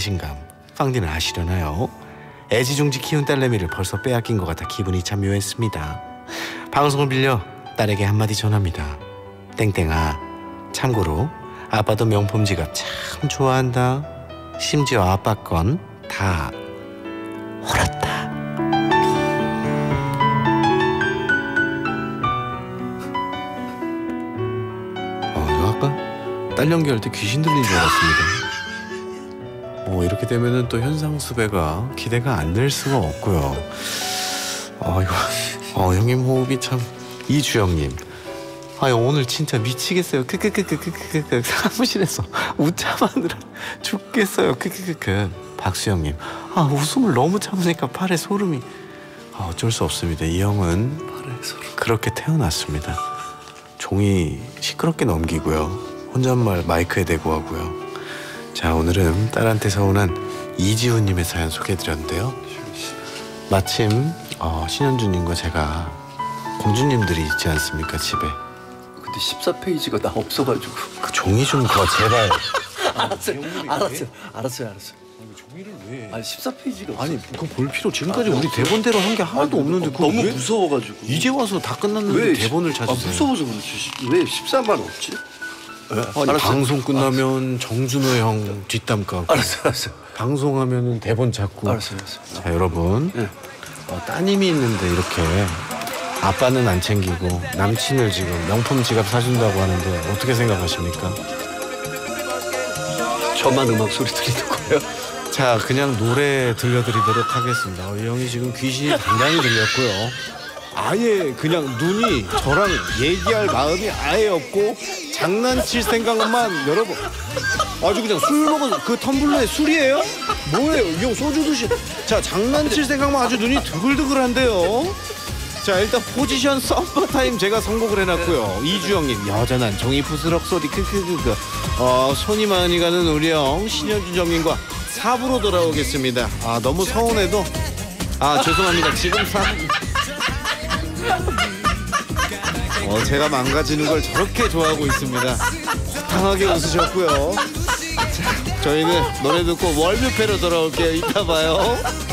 배신감 빵디는 아시려나요? 애지중지 키운 딸내미를 벌써 빼앗긴 것 같아 기분이 참 묘했습니다. 방송을 빌려 딸에게 한마디 전합니다. 땡땡아, 참고로 아빠도 명품 지갑 참 좋아한다. 심지어 아빠 건 다 홀았다. 이거 아까 딸 연기할 때 귀신 들린 줄 알았습니다. 이렇게 되면은 또 현상수배가 기대가 안 될 수가 없고요. 이거 형님 호흡이 참. 이주영님, 오늘 진짜 미치겠어요. 크크크크크크크 사무실에서 웃자마느라 죽겠어요. 크크크크. 박수영님, 웃음을 너무 참으니까 팔에 소름이. 어쩔 수 없습니다. 이 형은 그렇게 태어났습니다. 종이 시끄럽게 넘기고요. 혼잣말 마이크에 대고 하고요. 자, 오늘은 딸한테 서운한 이지훈님의 사연 소개해드렸는데요. 마침 신현주님과 제가 공주님들이 있지 않습니까, 집에. 근데 14페이지가 나 없어가지고. 그 종이 좀 더 제발. 알았어요. 종이를 왜? 14페이지가 없어. 아니, 그거 볼 필요 지금까지 우리 대본대로 한 게 하나도 없는데 그거 너무 왜? 무서워가지고. 이제 와서 다 끝났는데 왜 대본을 찾으세요? 무서워서 그렇지. 왜 14만 없지? 아니, 방송 끝나면 정준호 형 뒷담 까고. 알았어. 방송하면은 대본 찾고. 알았어. 자, 여러분. 네. 따님이 있는데 이렇게 아빠는 안 챙기고 남친을 지금 명품 지갑 사준다고 하는데 어떻게 생각하십니까? 저만 음악 소리 들리는 거예요? 자, 그냥 노래 들려드리도록 하겠습니다. 이 형이 지금 귀신이 단단히 들렸고요. 아예 그냥 눈이 저랑 얘기할 마음이 아예 없고 장난칠 생각만 여러분 아주 그냥 술 먹어서 그 텀블러에 술이에요? 뭐예요? 이 형 소주 드시. 자, 장난칠 생각만 아주 눈이 드글드글한데요. 자, 일단 포지션 썸머타임 제가 선곡을 해놨고요. 이주영님, 여전한 종이 부스럭 소리 크크크크. 손이 많이 가는 우리 형 신현주 정님과 4부로 돌아오겠습니다. 너무 서운해도 죄송합니다. 지금 제가 망가지는 걸 저렇게 좋아하고 있습니다. 호탕하게 웃으셨고요. 자, 저희는 노래 듣고 월뮤패로 돌아올게요. 이따 봐요.